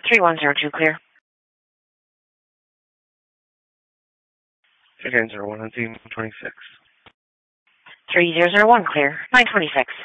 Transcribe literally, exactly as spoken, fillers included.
three one zero two clear. Again, zero one on team twenty-six. three zero zero one clear. nine twenty-six.